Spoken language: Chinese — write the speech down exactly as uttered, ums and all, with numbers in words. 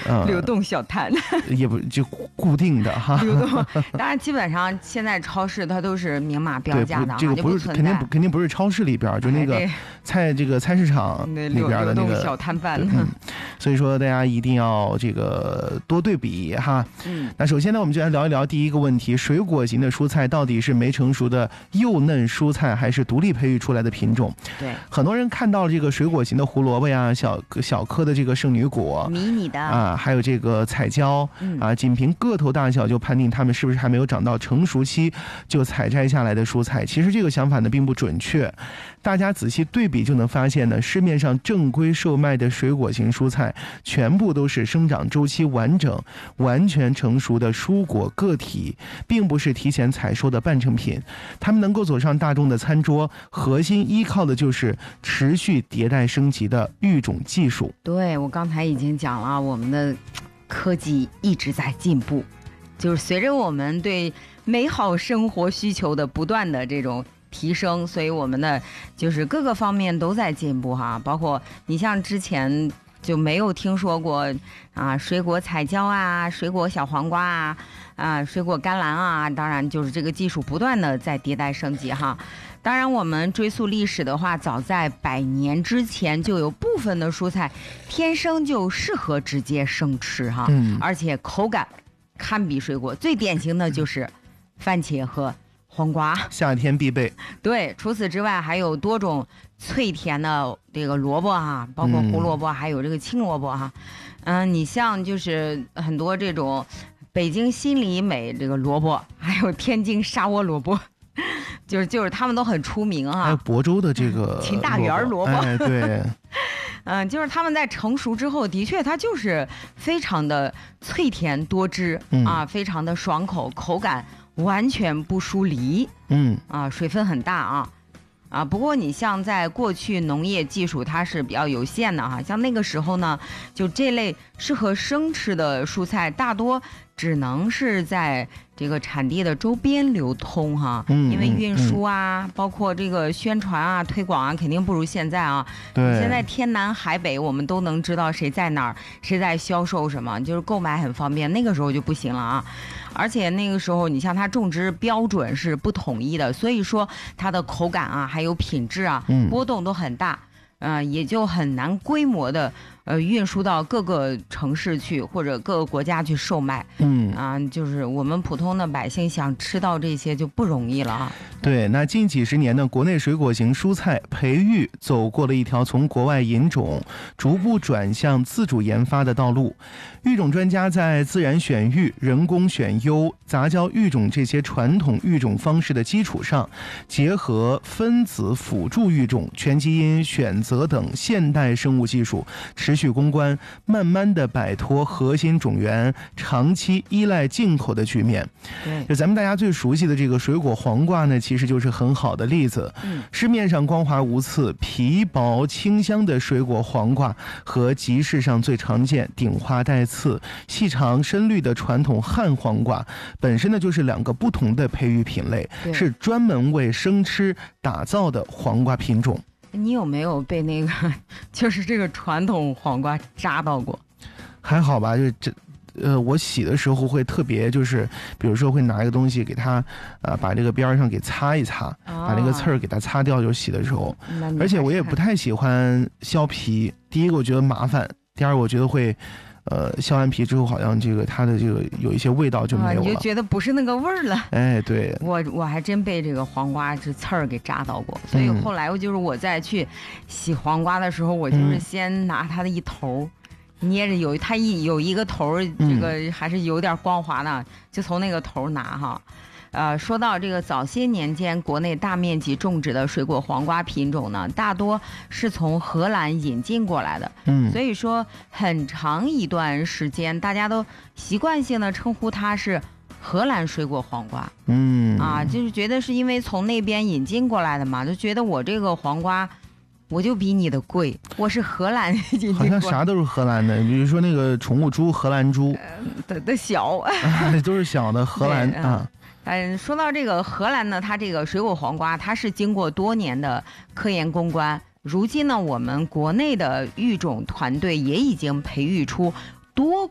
呃、 流动小摊， 也不就固定的哈。 流动，当然基本上现在超市它都是明码标价的， 这个不是肯定肯定不是超市里边，就那个菜这个菜市场里边的那个小摊贩。 嗯，所以说大家一定要这个多对比哈。 嗯， 那首先呢，我们就来聊一聊第一个问题：水果型的蔬菜到底是没成熟的幼嫩蔬菜，还是独立培育出来的品种？ 对， 很多人看到了这个水果型的胡萝卜呀、小小颗的这个圣女果、 迷你的啊，还有这个彩椒、嗯、啊，仅凭个头大小就判定它们是不是还没有长到成熟期就采摘下来的蔬菜。其实这个想法呢并不准确，大家仔细对比就能发现呢，市面上正规售卖的水果型蔬菜全部都是生长周期完整、完全成熟的蔬果个体，并不是提前采收的半成品。它们能够走上大众的餐桌，核心依靠的就是持续迭代升级的育种技术。 对，我刚才已经讲了，我们的科技一直在进步，就是随着我们对美好生活需求的不断的这种提升，所以我们的就是各个方面都在进步哈，包括你像之前就没有听说过啊，水果彩椒啊，水果小黄瓜啊，啊，水果甘蓝啊，当然就是这个技术不断的在迭代升级哈。当然我们追溯历史的话，早在百年之前就有部分的蔬菜天生就适合直接生吃哈，嗯，而且口感堪比水果，最典型的就是番茄和黄瓜， 夏天必备。 对，除此之外还有多种脆甜的这个萝卜哈，包括胡萝卜、嗯、还有这个青萝卜哈。嗯，你像就是很多这种北京新里美这个萝卜，还有天津沙窝萝卜，就是就是他们都很出名哈。 还有亳州的这个秦大园萝卜， 哎，对。 嗯，就是他们在成熟之后，的确它就是非常的脆甜多汁、嗯、啊，非常的爽口，口感完全不疏离，嗯啊，水分很大啊啊。不过你像在过去农业技术它是比较有限的哈，像那个时候呢，就这类适合生吃的蔬菜大多只能是在这个产地的周边流通哈，嗯，因为运输啊、嗯，包括这个宣传啊、推广啊，肯定不如现在啊。对，现在天南海北，我们都能知道谁在哪儿，谁在销售什么，就是购买很方便。那个时候就不行了啊，而且那个时候你像它种植标准是不统一的，所以说它的口感啊，还有品质啊，波动都很大。嗯、呃，也就很难规模的呃运输到各个城市去或者各个国家去售卖。嗯啊，就是我们普通的百姓想吃到这些就不容易了啊。 对，那近几十年呢，国内水果型蔬菜培育走过了一条从国外引种逐步转向自主研发的道路。育种专家在自然选育、人工选优、杂交育种这些传统育种方式的基础上，结合分子辅助育种、全基因选择等现代生物技术，持续攻关，慢慢的摆脱核心种源长期依赖进口的局面。对，就咱们大家最熟悉的这个水果黄瓜呢，其实就是很好的例子。嗯，市面上光滑无刺、皮薄清香的水果黄瓜，和集市上最常见顶花带刺、细长深绿的传统旱黄瓜，本身呢就是两个不同的培育品类，是专门为生吃打造的黄瓜品种。 你有没有被那个就是这个传统黄瓜扎到过？ 还好吧，就这呃，我洗的时候会特别就是，比如说会拿一个东西给它，呃，把这个边上给擦一擦，哦、把那个刺儿给它擦掉，就洗的时候。而且我也不太喜欢削皮，第一个我觉得麻烦，第二个我觉得会。呃，削完皮之后，好像这个它的这个有一些味道就没有了，啊、 你就觉得不是那个味儿了。 哎，对， 我我还真被这个黄瓜这刺儿给扎到过，所以后来我就是我在去洗黄瓜的时候，我就是先拿它的一头，嗯、捏着有它一有一个头，这个还是有点光滑的，嗯、就从那个头拿哈。呃，说到这个早些年间国内大面积种植的水果黄瓜品种呢，大多是从荷兰引进过来的。嗯，所以说很长一段时间，大家都习惯性的称呼它是荷兰水果黄瓜。嗯，啊，就是觉得是因为从那边引进过来的嘛，就觉得我这个黄瓜我就比你的贵，我是荷兰引进过来， 好像啥都是荷兰的，比如说那个宠物猪荷兰猪， 的、呃、的小， 都是小的荷兰啊。 嗯，说到这个荷兰呢，它这个水果黄瓜，它是经过多年的科研攻关，如今呢，我们国内的育种团队也已经培育出多